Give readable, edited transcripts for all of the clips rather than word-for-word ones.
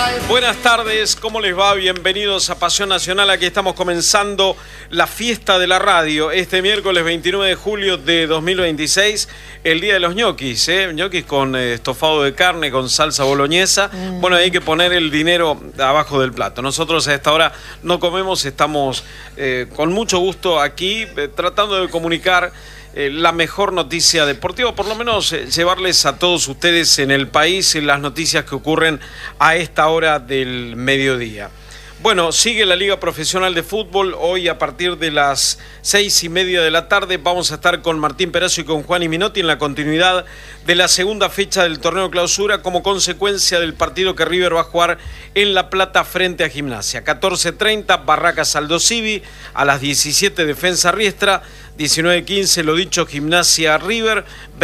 Buenas tardes, ¿cómo les va? Bienvenidos a Pasión Nacional. Aquí estamos comenzando la fiesta de la radio. Este miércoles 29 de julio de 2026, el día de los ñoquis, ñoquis con estofado de carne, con salsa boloñesa. Bueno, hay que poner el dinero abajo del plato. Nosotros a esta hora no comemos, estamos con mucho gusto aquí tratando de comunicar la mejor noticia deportiva, por lo menos llevarles a todos ustedes en el país las noticias que ocurren a esta hora del mediodía. Bueno, sigue la Liga Profesional de Fútbol. Hoy a partir de las 6:30 de la tarde vamos a estar con Martín Perazo y con Juan Minotti en la continuidad de la segunda fecha del torneo Clausura como consecuencia del partido que River va a jugar en La Plata frente a Gimnasia. 14:30 Barracas Aldo Civi, a las 17 Defensa Riestra, 19:15 lo dicho Gimnasia River,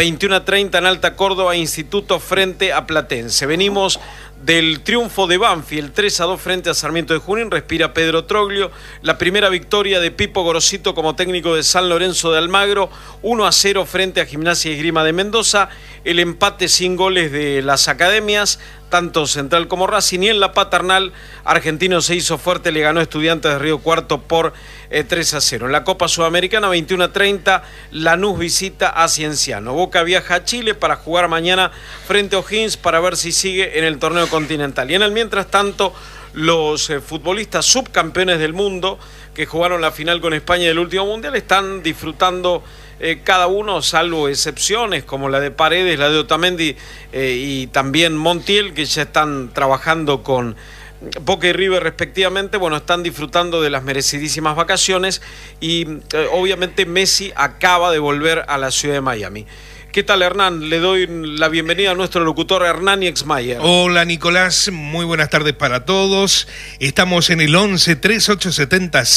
21:30 en Alta Córdoba Instituto frente a Platense. Venimos del triunfo de Banfield 3-2 frente a Sarmiento de Junín. Respira Pedro Troglio. La primera victoria de Pipo Gorosito como técnico de San Lorenzo de Almagro, 1-0 frente a Gimnasia y Esgrima de Mendoza. El empate sin goles de las academias, tanto Central como Racing. Y en la Paternal, Argentino se hizo fuerte, le ganó Estudiantes de Río Cuarto por 3-0. En la Copa Sudamericana, 21:30, Lanús visita a Cienciano. Boca viaja a Chile para jugar mañana frente a O'Higgins para ver si sigue en el torneo continental. Y en el mientras tanto, los futbolistas subcampeones del mundo que jugaron la final con España del último mundial están disfrutando cada uno, salvo excepciones como la de Paredes, la de Otamendi y también Montiel, que ya están trabajando con Boca y River respectivamente. Bueno, están disfrutando de las merecidísimas vacaciones y obviamente Messi acaba de volver a la ciudad de Miami. ¿Qué tal, Hernán? Le doy la bienvenida a nuestro locutor Hernán Exmayer. Hola, Nicolás. Muy buenas tardes para todos. Estamos en el 11 3870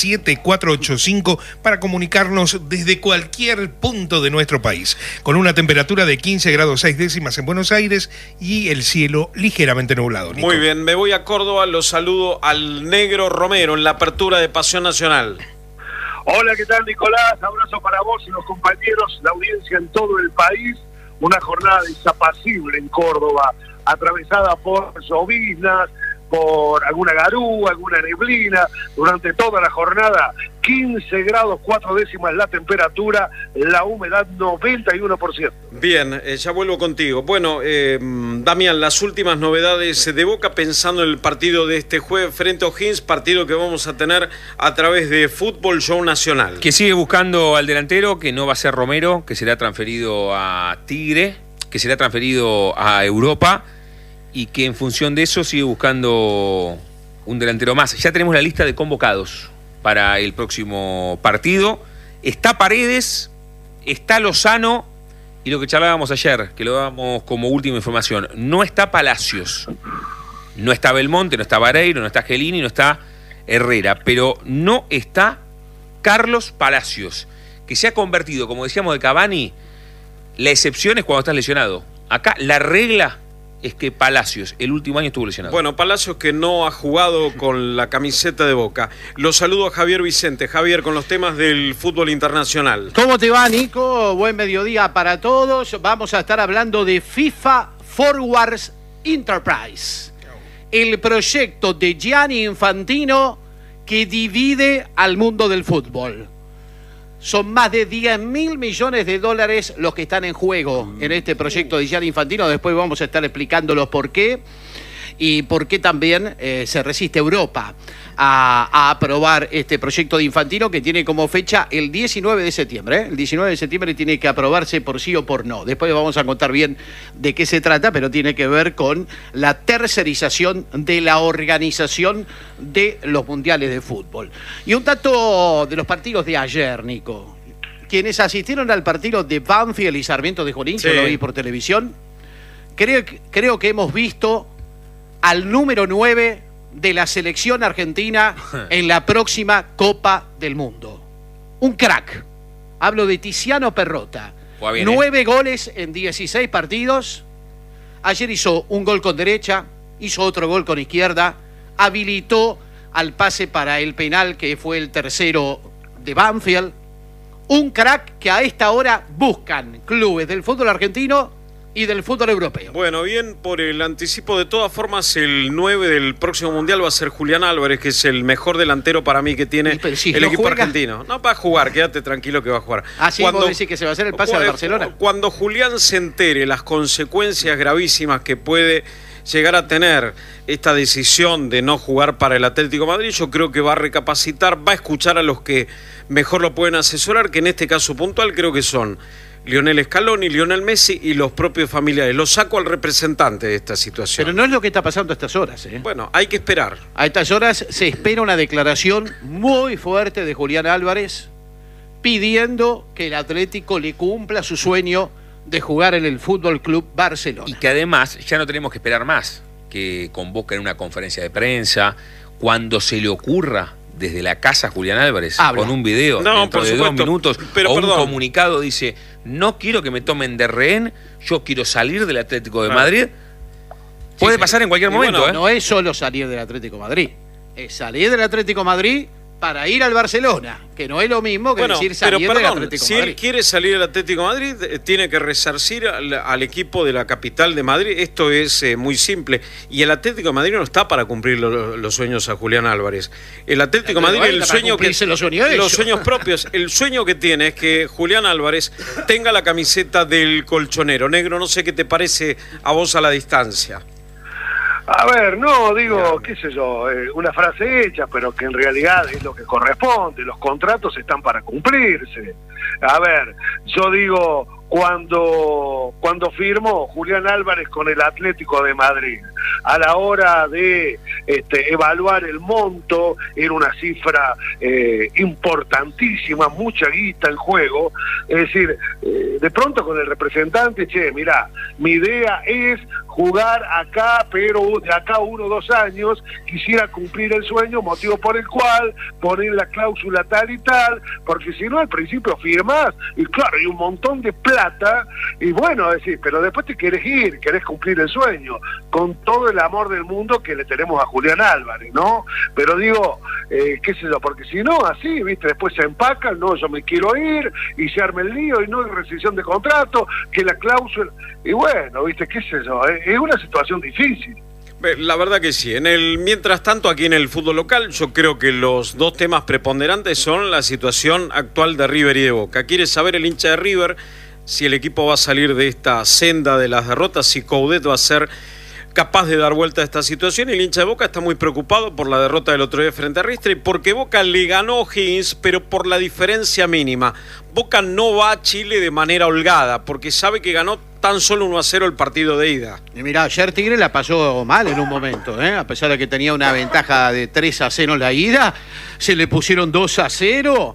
7485 para comunicarnos desde cualquier punto de nuestro país, con una temperatura de 15 grados 6 décimas en Buenos Aires y el cielo ligeramente nublado, Nico. Muy bien, me voy a Córdoba. Los saludo al Negro Romero en la apertura de Pasión Nacional. Hola, ¿qué tal, Nicolás? Abrazo para vos y los compañeros, la audiencia en todo el país. Una jornada desapacible en Córdoba, atravesada por lloviznas, por alguna garúa, alguna neblina. Durante toda la jornada, 15 grados 4 décimas la temperatura, la humedad 91%. Bien, ya vuelvo contigo. Bueno, Damián, las últimas novedades de Boca pensando en el partido de este jueves frente a O'Higgins, partido que vamos a tener a través de Fútbol Show Nacional. Que sigue buscando al delantero, que no va a ser Romero, que será transferido a Tigre, que será transferido a Europa y que en función de eso sigue buscando un delantero más. Ya tenemos la lista de convocados para el próximo partido. Está Paredes, está Lozano y lo que charlábamos ayer, que lo dábamos como última información, no está Palacios, no está Belmonte, no está Vareiro, no está Gelini, no está Herrera, pero no está Carlos Palacios, que se ha convertido, como decíamos de Cavani, la excepción es cuando estás lesionado. Acá la regla es que Palacios el último año estuvo lesionado. Bueno, Palacios que no ha jugado con la camiseta de Boca. Los saludo a Javier Vicente. Javier, con los temas del fútbol internacional. ¿Cómo te va, Nico? Buen mediodía para todos. Vamos a estar hablando de FIFA Forwards Enterprise, el proyecto de Gianni Infantino que divide al mundo del fútbol. Son más de 10.000 millones de dólares los que están en juego en este proyecto de Gianni Infantino. Después vamos a estar explicándolos por qué y por qué también se resiste Europa a aprobar este proyecto de Infantino, que tiene como fecha el 19 de septiembre. El 19 de septiembre tiene que aprobarse por sí o por no. Después vamos a contar bien de qué se trata, pero tiene que ver con la tercerización de la organización de los mundiales de fútbol. Y un dato de los partidos de ayer, Nico. Quienes asistieron al partido de Banfield y Sarmiento de Junín, yo lo vi por televisión, creo que hemos visto al número 9 de la selección argentina en la próxima Copa del Mundo. Un crack. Hablo de Tiziano Perrota. 9 goles en 16 partidos. Ayer hizo un gol con derecha, hizo otro gol con izquierda, habilitó al pase para el penal que fue el tercero de Banfield. Un crack que a esta hora buscan clubes del fútbol argentino y del fútbol europeo. Bueno, bien, por el anticipo, de todas formas, el 9 del próximo Mundial va a ser Julián Álvarez, que es el mejor delantero para mí que tiene si el no equipo juega... argentino. No, va a jugar, quédate tranquilo que va a jugar. Ah, sí, vos decís que se va a hacer el pase al Barcelona. Cuando Julián se entere las consecuencias gravísimas que puede llegar a tener esta decisión de no jugar para el Atlético de Madrid, yo creo que va a recapacitar, va a escuchar a los que mejor lo pueden asesorar, que en este caso puntual creo que son Lionel Scaloni, Lionel Messi y los propios familiares. Lo saco al representante de esta situación. Pero no es lo que está pasando a estas horas, ¿eh? Bueno, hay que esperar. A estas horas se espera una declaración muy fuerte de Julián Álvarez pidiendo que el Atlético le cumpla su sueño de jugar en el Fútbol Club Barcelona. Y que además ya no tenemos que esperar más, que convoquen una conferencia de prensa cuando se le ocurra desde la casa Julián Álvarez, con un video dentro de 2 minutos, pero, un comunicado dice: no quiero que me tomen de rehén, yo quiero salir del Atlético de Madrid. Puede pasar en cualquier momento. Bueno, no es solo salir del Atlético de Madrid, es salir del Atlético de Madrid para ir al Barcelona, que no es lo mismo que decir salir del Atlético de Madrid. Si él quiere salir del Atlético de Madrid, tiene que resarcir al equipo de la capital de Madrid. Esto es muy simple. Y el Atlético de Madrid no está para cumplir los sueños a Julián Álvarez. El Atlético de Madrid, el sueño que los sueños propios, el sueño que tiene es que Julián Álvarez tenga la camiseta del colchonero. Negro, no sé qué te parece a vos a la distancia. A ver, no, digo, qué sé yo, una frase hecha, pero que en realidad es lo que corresponde. Los contratos están para cumplirse. A ver, yo digo, cuando firmó Julián Álvarez con el Atlético de Madrid, a la hora de evaluar el monto, era una cifra importantísima, mucha guita en juego. Es decir, de pronto con el representante, che, mirá, mi idea es jugar acá, pero de acá 1 o 2 años quisiera cumplir el sueño, motivo por el cual poner la cláusula tal y tal, porque si no al principio firmás, y claro, hay un montón de plata, y bueno, decís, pero después te querés ir, querés cumplir el sueño, con todo el amor del mundo que le tenemos a Julián Álvarez, ¿no? Pero digo, qué sé yo, porque si no, así, viste, después se empacan, no, yo me quiero ir, y se arma el lío, y no hay rescisión de contrato, que la cláusula, y bueno, viste, qué sé yo, es una situación difícil. La verdad que sí. Mientras tanto, aquí en el fútbol local, yo creo que los dos temas preponderantes son la situación actual de River y de Boca. Quiere saber el hincha de River si el equipo va a salir de esta senda de las derrotas, si Coudet va a ser capaz de dar vuelta a esta situación. El hincha de Boca está muy preocupado por la derrota del otro día frente a Ristre, porque Boca le ganó Higgins, pero por la diferencia mínima. Boca no va a Chile de manera holgada, porque sabe que ganó tan solo 1-0 el partido de ida. Y mirá, ayer Tigre la pasó mal en un momento, a pesar de que tenía una ventaja de 3-0 en la ida, se le pusieron 2-0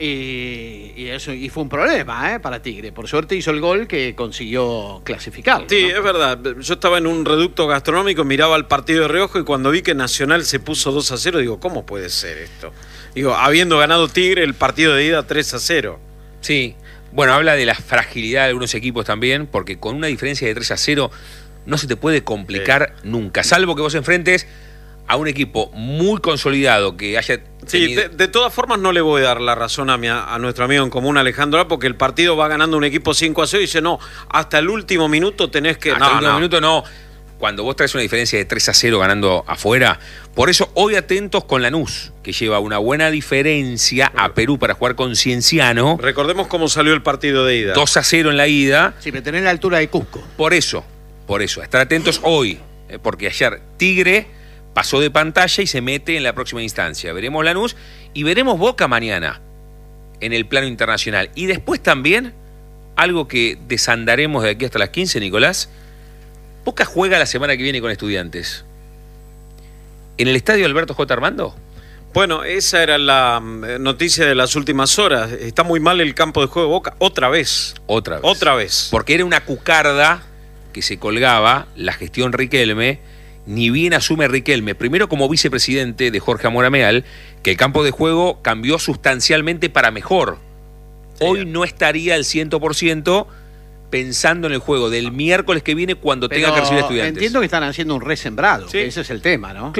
y fue un problema para Tigre. Por suerte hizo el gol que consiguió clasificar. Sí, ¿no? es verdad. Yo estaba en un reducto gastronómico, miraba el partido de reojo y cuando vi que Nacional se puso 2-0, digo, ¿cómo puede ser esto? Digo, habiendo ganado Tigre el partido de ida 3-0. Sí, bueno, habla de la fragilidad de algunos equipos también, porque con una diferencia de 3-0 no se te puede complicar nunca, salvo que vos enfrentes a un equipo muy consolidado que haya tenido... Sí, de todas formas no le voy a dar la razón a nuestro amigo en común, Alejandro, porque el partido va ganando un equipo 5-0 y dice, no, hasta el último minuto tenés que... Hasta el último minuto no. Cuando vos traes una diferencia de 3-0 ganando afuera, por eso hoy atentos con Lanús, que lleva una buena diferencia a Perú para jugar con Cienciano. Recordemos cómo salió el partido de ida. 2-0 en la ida. Sí, pero tenés la altura de Cusco. Por eso, estar atentos hoy, porque ayer Tigre pasó de pantalla y se mete en la próxima instancia. Veremos Lanús y veremos Boca mañana en el plano internacional. Y después también, algo que desandaremos de aquí hasta las 15, Nicolás, Boca juega la semana que viene con Estudiantes. ¿En el estadio Alberto J. Armando? Bueno, esa era la noticia de las últimas horas. Está muy mal el campo de juego de Boca. Otra vez. Porque era una cucarda que se colgaba la gestión Riquelme. Ni bien asume Riquelme, primero como vicepresidente de Jorge Amorameal, que el campo de juego cambió sustancialmente para mejor. Sí. Hoy no estaría al 100%. Pensando en el juego del miércoles que viene cuando tenga que recibir Estudiantes. Entiendo que están haciendo un resembrado, sí. Que ese es el tema, ¿no? Claro.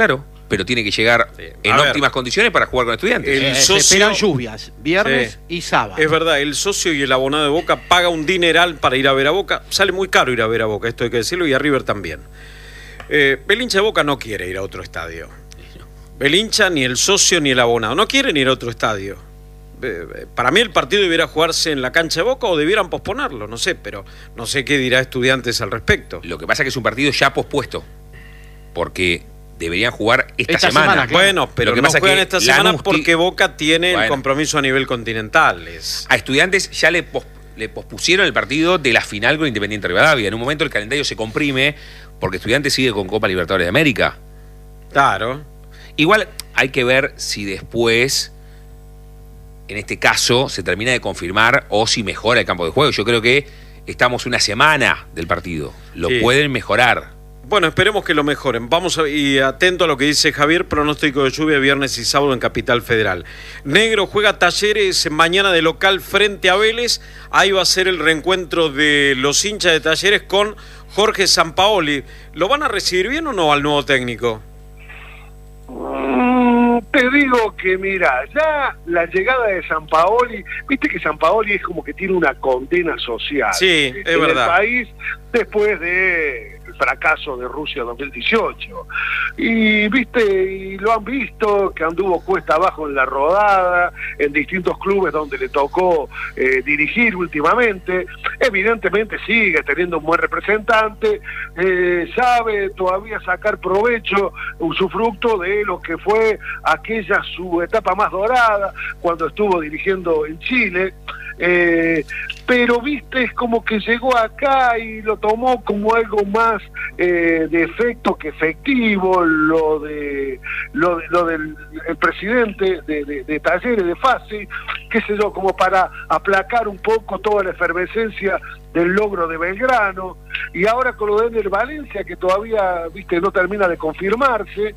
pero tiene que llegar en óptimas condiciones para jugar con Estudiantes. Se esperan lluvias, viernes y sábado. Es verdad, el socio y el abonado de Boca paga un dineral para ir a ver a Boca. Sale muy caro ir a ver a Boca, esto hay que decirlo, y a River también. El hincha de Boca no quiere ir a otro estadio. El hincha, ni el socio, ni el abonado no quieren ir a otro estadio. Para mí el partido debiera jugarse en la cancha de Boca o debieran posponerlo, no sé, pero no sé qué dirá Estudiantes al respecto. Lo que pasa es que es un partido ya pospuesto, porque deberían jugar esta semana. Claro. Bueno, pero lo que no pasa juegan que esta semana Lanús porque Boca tiene el Bueno. compromiso a nivel continental. A Estudiantes ya le pospusieron el partido de la final con Independiente Rivadavia. En un momento el calendario se comprime porque Estudiantes sigue con Copa Libertadores de América. Claro. Igual hay que ver si después, en este caso, se termina de confirmar o si mejora el campo de juego. Yo creo que estamos una semana del partido. Lo pueden mejorar. Bueno, esperemos que lo mejoren. Vamos y atento a lo que dice Javier, pronóstico de lluvia viernes y sábado en Capital Federal. Negro juega Talleres mañana de local frente a Vélez. Ahí va a ser el reencuentro de los hinchas de Talleres con Jorge Sampaoli. ¿Lo van a recibir bien o no al nuevo técnico? Te digo que, mira, ya la llegada de Sampaoli, viste que Sampaoli es como que tiene una condena social. Sí, es verdad. En el país después del fracaso de Rusia 2018. Y viste, y lo han visto, que anduvo cuesta abajo en la rodada, en distintos clubes donde le tocó dirigir últimamente. Evidentemente sigue teniendo un buen representante, sabe todavía sacar provecho, usufructo de lo que fue aquella su etapa más dorada, cuando estuvo dirigiendo en Chile. Pero viste, es como que llegó acá y lo tomó como algo más de efecto que efectivo, lo del el presidente de Talleres, de Fassi, qué sé yo, como para aplacar un poco toda la efervescencia del logro de Belgrano, y ahora con lo de Ener Valencia, que todavía, viste, no termina de confirmarse,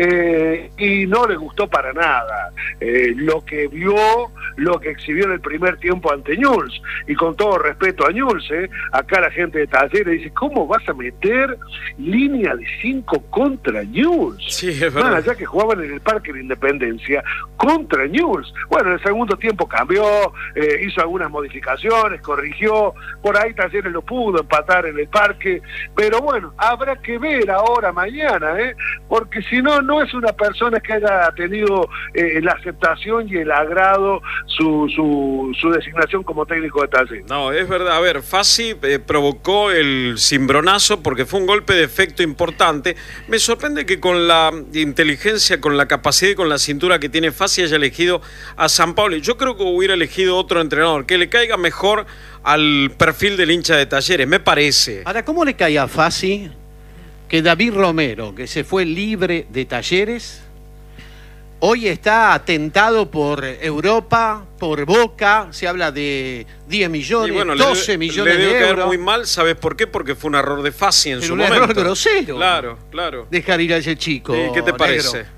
y no le gustó para nada lo que vio, lo que exhibió en el primer tiempo ante Newell's, y con todo respeto a Newell's, acá la gente de Talleres dice, ¿cómo vas a meter línea de 5 contra Newell's? Sí, es verdad. Ya que jugaban en el Parque de Independencia contra Newell's. Bueno, en el segundo tiempo cambió, hizo algunas modificaciones, corrigió, por ahí Talleres lo pudo empatar en el Parque, pero bueno, habrá que ver ahora, mañana, porque si no, no es una persona que haya tenido la aceptación y el agrado su designación como técnico de Talleres. No, es verdad. A ver, Fassi provocó el cimbronazo porque fue un golpe de efecto importante. Me sorprende que con la inteligencia, con la capacidad y con la cintura que tiene Fassi haya elegido a Sampaoli. Yo creo que hubiera elegido otro entrenador que le caiga mejor al perfil del hincha de Talleres, me parece. Ahora, ¿cómo le cae a Fassi que David Romero, que se fue libre de Talleres, hoy está atentado por Europa, por Boca? Se habla de 10 millones, Y bueno, 12 millones le debe de caer euros. muy mal, ¿sabes por qué? Porque fue un error de Fassi en Pero su un momento. error grosero. Claro, claro. Dejar ir a ese chico. ¿Y qué te parece? Negro.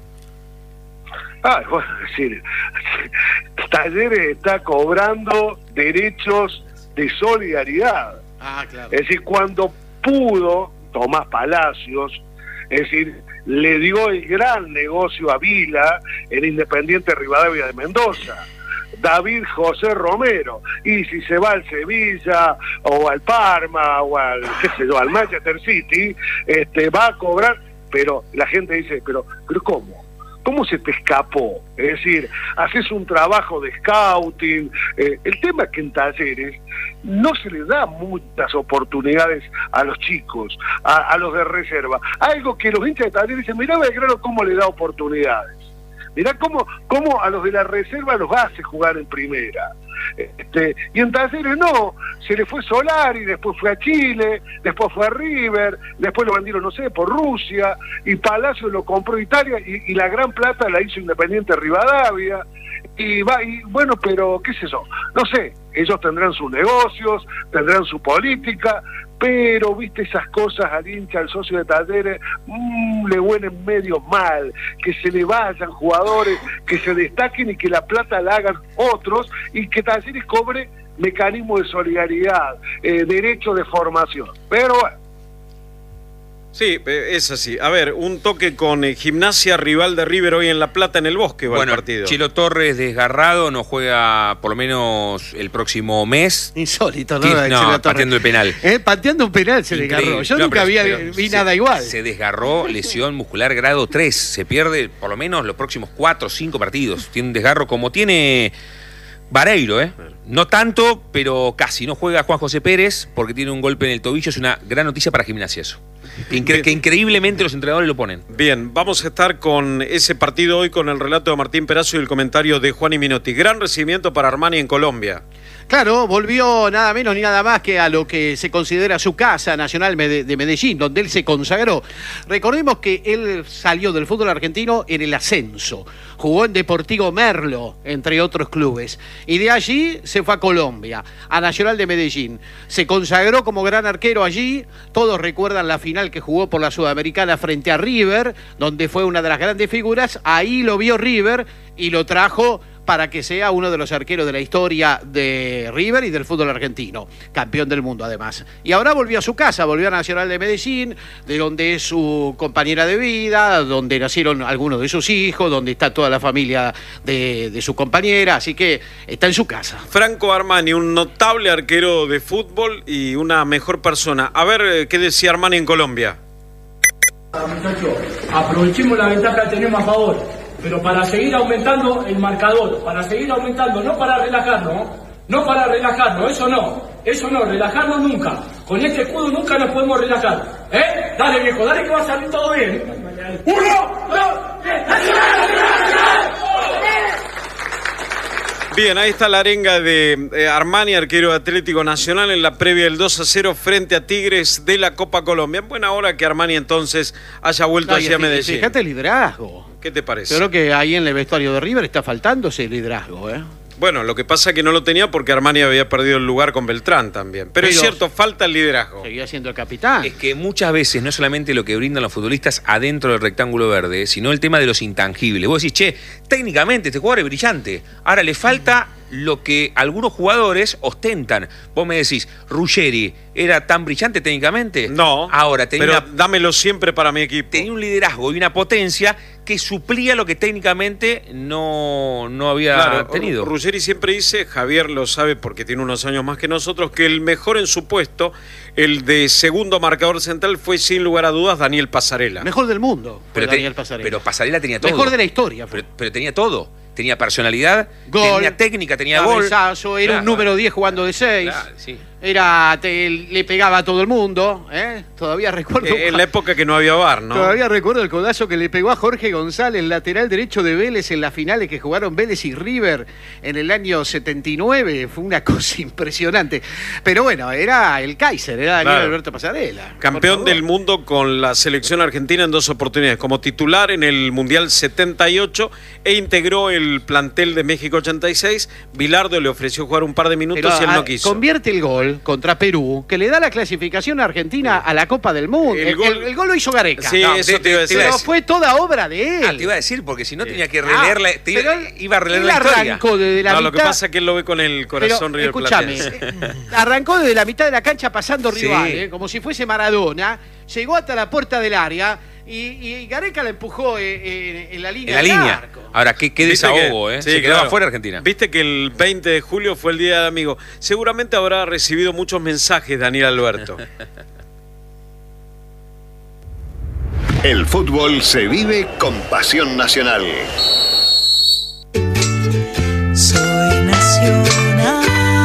Bueno, es decir, Talleres está cobrando derechos de solidaridad. Ah, claro. Es decir, cuando pudo, Tomás Palacios, es decir, le dio el gran negocio a Vila en Independiente Rivadavia de Mendoza. David José Romero, y si se va al Sevilla o al Parma o al, qué sé yo, al Manchester City, va a cobrar, pero la gente dice, pero ¿cómo se te escapó? Es decir, haces un trabajo de scouting. El tema es que en Talleres no se les da muchas oportunidades a los chicos, a los de reserva. Algo que los hinchas de Talleres dicen, mirá Belgrano cómo le da oportunidades. Mirá cómo a los de la reserva los hace jugar en primera. Y en Talleres no, se le fue Solari, después fue a Chile, después fue a River, después lo vendieron, no sé, por Rusia, y Palacio lo compró Italia, y la gran plata la hizo Independiente Rivadavia, y bueno, pero qué sé yo, no sé, ellos tendrán sus negocios, tendrán su política, pero viste esas cosas al hincha, al socio de Talleres, le huelen medio mal, que se le vayan jugadores, que se destaquen y que la plata la hagan otros, y que Talleres cobre mecanismo de solidaridad, derecho de formación. Pero bueno. Sí, es así. A ver, un toque con Gimnasia, rival de River hoy en La Plata, en el Bosque va el partido. Chilo Torres desgarrado, no juega por lo menos el próximo mes. Insólito, ¿no? Pateando el penal. Pateando un penal se desgarró. Yo nunca vi nada igual. Se desgarró, lesión muscular grado 3. Se pierde por lo menos los próximos 4 o 5 partidos. Tiene un desgarro como tiene Vareiro, No tanto, pero casi. No juega Juan José Pérez porque tiene un golpe en el tobillo. Es una gran noticia para Gimnasia eso. Que increíblemente los entrenadores lo ponen. Bien, vamos a estar con ese partido hoy con el relato de Martín Perazo y el comentario de Juan y Minotti. Gran recibimiento para Armani en Colombia. Claro, volvió nada menos ni nada más que a lo que se considera su casa, Nacional de Medellín, donde él se consagró. Recordemos que él salió del fútbol argentino en el ascenso. Jugó en Deportivo Merlo, entre otros clubes. Y de allí se fue a Colombia, a Nacional de Medellín. Se consagró como gran arquero allí. Todos recuerdan la final que jugó por la Sudamericana frente a River, donde fue una de las grandes figuras. Ahí lo vio River y lo trajo para que sea uno de los arqueros de la historia de River y del fútbol argentino, campeón del mundo además. Y ahora volvió a su casa, volvió a Nacional de Medellín, de donde es su compañera de vida, donde nacieron algunos de sus hijos, donde está toda la familia de su compañera, así que está en su casa. Franco Armani, un notable arquero de fútbol y una mejor persona. A ver, ¿qué decía Armani en Colombia? Muchachos, aprovechemos la ventaja que tenemos a favor. Pero para seguir aumentando el marcador, para seguir aumentando, no para relajarnos, eso no, relajarnos nunca. Con este escudo nunca nos podemos relajar. Dale viejo, dale que va a salir todo bien. 1, 2, 3, Bien, ahí está la arenga de Armani, arquero Atlético Nacional, en la previa del 2-0 frente a Tigres de la Copa Colombia. En buena hora que Armani entonces haya vuelto hacia Medellín. Fíjate el liderazgo. ¿Qué te parece? Yo creo que ahí en el vestuario de River está faltando ese liderazgo, Bueno, lo que pasa es que no lo tenía porque Armani había perdido el lugar con Beltrán también. Pero es cierto, falta el liderazgo. Seguía siendo el capitán. Es que muchas veces no es solamente lo que brindan los futbolistas adentro del rectángulo verde, sino el tema de los intangibles. Vos decís, técnicamente este jugador es brillante. Ahora le falta lo que algunos jugadores ostentan. Vos me decís, Ruggeri, ¿era tan brillante técnicamente? No, ahora pero dámelo siempre para mi equipo. Tenía un liderazgo y una potencia que suplía lo que técnicamente no había tenido. Ruggeri siempre dice, Javier lo sabe porque tiene unos años más que nosotros, que el mejor en su puesto, el de segundo marcador central, fue sin lugar a dudas Daniel Pasarela. Mejor del mundo, Daniel Pasarela. Pero Pasarela tenía todo. Mejor de la historia. Pero tenía todo. Tenía personalidad, tenía técnica, tenía gol. Era un número 10 jugando de 6. Claro, sí. Le pegaba a todo el mundo, Todavía recuerdo. En la época que no había VAR, ¿no? Todavía recuerdo el codazo que le pegó a Jorge González, lateral derecho de Vélez, en las finales que jugaron Vélez y River en el año 79. Fue una cosa impresionante. Pero bueno, era el Kaiser, era Daniel Alberto Pasarela. Campeón del mundo con la selección argentina en 2 oportunidades. Como titular en el Mundial 78 e integró el plantel de México 86. Bilardo le ofreció jugar un par de minutos y él no quiso. Convierte el gol contra Perú, que le da la clasificación a Argentina a la Copa del Mundo. El gol lo hizo Gareca. Sí, eso te iba a decir. Pero fue toda obra de él. Te iba a decir, porque si no tenía que releerla, iba a releer la historia. Arrancó desde la mitad. Lo que pasa es que él lo ve con el corazón River Platense. Arrancó desde la mitad de la cancha pasando rival, como si fuese Maradona, llegó hasta la puerta del área y Gareca la empujó en la línea del arco. Ahora, qué desahogo, se quedaba fuera Argentina. Viste que el 20 de julio fue el Día del Amigo. Seguramente habrá recibido muchos mensajes Daniel Alberto. El fútbol se vive con pasión nacional. Soy nacional.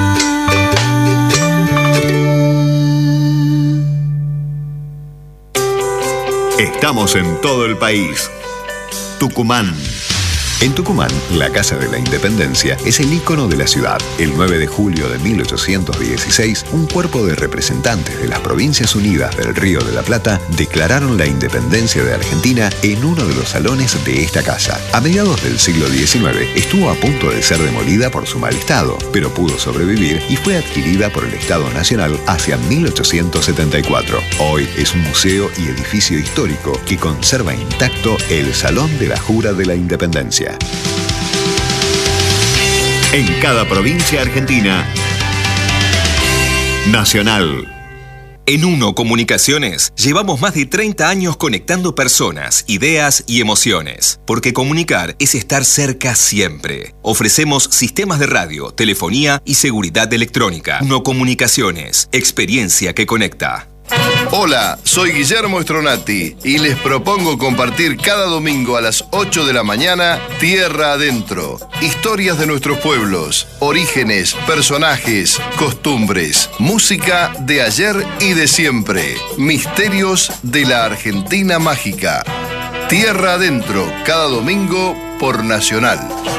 Estamos en todo el país. Tucumán. En Tucumán, la Casa de la Independencia es el ícono de la ciudad. El 9 de julio de 1816, un cuerpo de representantes de las Provincias Unidas del Río de la Plata declararon la independencia de Argentina en uno de los salones de esta casa. A mediados del siglo XIX, estuvo a punto de ser demolida por su mal estado, pero pudo sobrevivir y fue adquirida por el Estado Nacional hacia 1874. Hoy es un museo y edificio histórico que conserva intacto el Salón de la Jura de la Independencia. En cada provincia argentina, Nacional. En Uno Comunicaciones llevamos más de 30 años conectando personas, ideas y emociones. Porque comunicar es estar cerca siempre. Ofrecemos sistemas de radio, telefonía y seguridad electrónica. Uno Comunicaciones, experiencia que conecta. Hola, soy Guillermo Stronati y les propongo compartir cada domingo a las 8 de la mañana Tierra Adentro. Historias de nuestros pueblos, orígenes, personajes, costumbres, música de ayer y de siempre, misterios de la Argentina mágica. Tierra Adentro, cada domingo por Nacional.